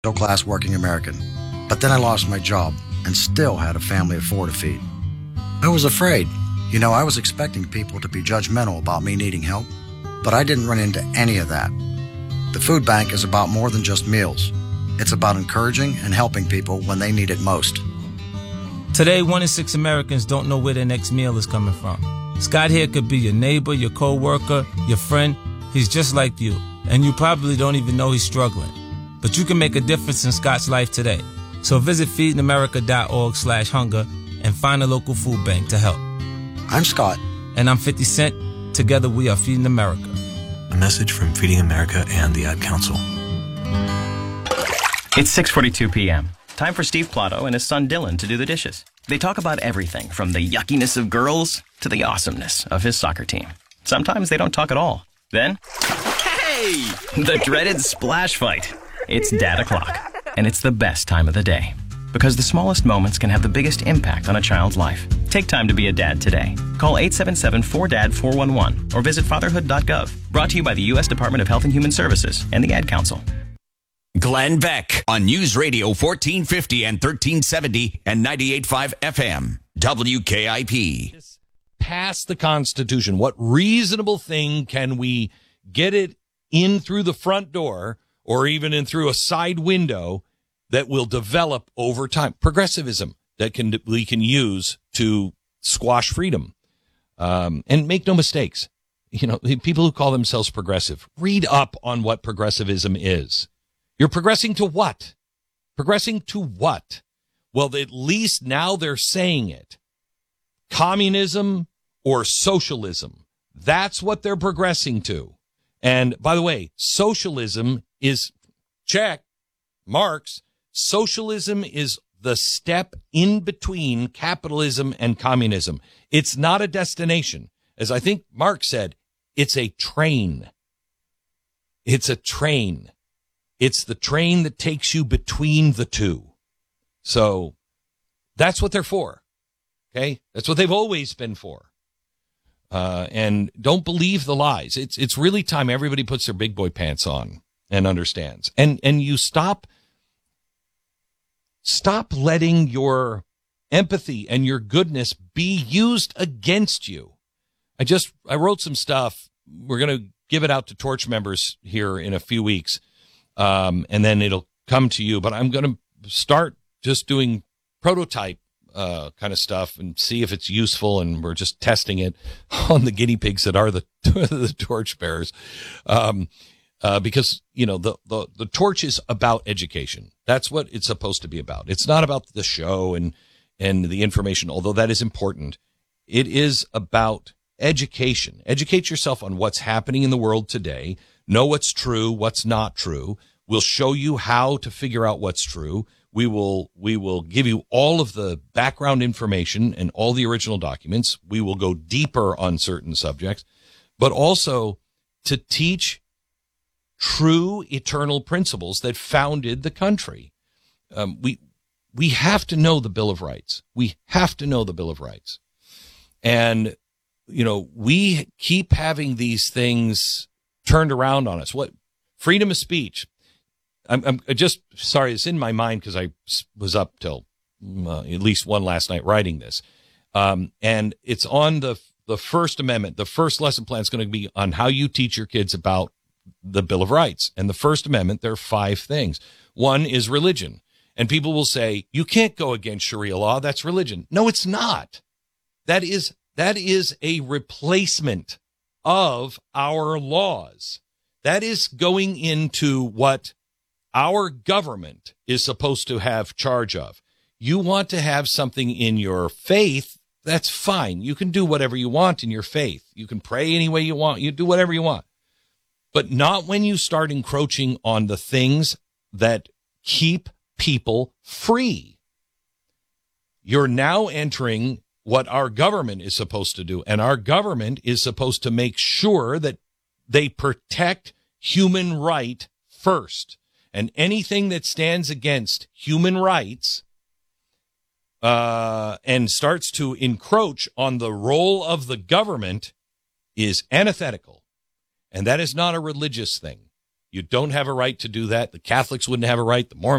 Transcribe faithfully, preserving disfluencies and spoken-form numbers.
middle-class working American. But then I lost my job and still had a family of four to feed. I was afraid. You know, I was expecting people to be judgmental about me needing help, but I didn't run into any of that. The food bank is about more than just meals. It's about encouraging and helping people when they need it most. Today, one in six Americans don't know where their next meal is coming from. Scott here could be your neighbor, your co-worker, your friend. He's just like you, and you probably don't even know he's struggling. But you can make a difference in Scott's life today. So visit feedingamerica.org slash hunger and find a local food bank to help. I'm Scott. And I'm fifty Cent. Together we are Feeding America. A message from Feeding America and the Ad Council. It's six forty-two p.m. Time for Steve Plato and his son Dylan to do the dishes. They talk about everything from the yuckiness of girls to the awesomeness of his soccer team. Sometimes they don't talk at all. Then, hey! The dreaded splash fight. It's Dad O'Clock, and it's the best time of the day. Because the smallest moments can have the biggest impact on a child's life. Take time to be a dad today. Call eight seven seven, four D A D, four one one or visit fatherhood dot gov. Brought to you by the U S Department of Health and Human Services and the Ad Council. Glenn Beck on News Radio fourteen fifty and thirteen seventy and ninety-eight point five F M. W K I P. Pass the Constitution. What reasonable thing can we get it in through the front door or even in through a side window that will develop over time? Progressivism that can we can use to squash freedom. Um, and make no mistakes. You know, people who call themselves progressive, read up on what progressivism is. You're progressing to what? Progressing to what? Well, at least now they're saying it. Communism or socialism. That's what they're progressing to. And by the way, socialism is, check, Marx, socialism is the step in between capitalism and communism. It's not a destination. As I think Marx said, it's a train. It's a train. It's the train that takes you between the two. So that's what they're for. Okay? That's what they've always been for. Uh, and don't believe the lies. It's, it's really time everybody puts their big boy pants on and understands. And, and you stop, stop letting your empathy and your goodness be used against you. I just, I wrote some stuff. We're going to give it out to Torch members here in a few weeks. Um, and then it'll come to you, but I'm going to start just doing prototype, uh, kind of stuff and see if it's useful. And we're just testing it on the guinea pigs that are the, the torch bearers. Um, uh, because, you know, the, the, the torch is about education. That's what it's supposed to be about. It's not about the show and, and the information, although that is important. It is about education. Educate yourself on what's happening in the world today. Know what's true, what's not true. We'll show you how to figure out what's true. We will, we will give you all of the background information and all the original documents. We will go deeper on certain subjects, but also to teach true eternal principles that founded the country. Um, we, we have to know the Bill of Rights. We have to know the Bill of Rights. And, you know, we keep having these things turned around on us. What freedom of speech? I'm, I'm just sorry. It's in my mind because I was up till uh, at least one last night writing this. Um, and it's on the, the First Amendment. The first lesson plan is going to be on how you teach your kids about the Bill of Rights. And the First Amendment, there are five things. One is religion. And people will say, you can't go against Sharia law. That's religion. No, it's not. That is, that is a replacement of our laws. That is going into what our government is supposed to have charge of. You want to have something in your faith, that's fine. You can do whatever you want in your faith. You can pray any way you want. You do whatever you want. But not when you start encroaching on the things that keep people free. You're now entering what our government is supposed to do. And our government is supposed to make sure that they protect human right first. And anything that stands against human rights uh, and starts to encroach on the role of the government is antithetical. And that is not a religious thing. You don't have a right to do that. The Catholics wouldn't have a right. The Mormons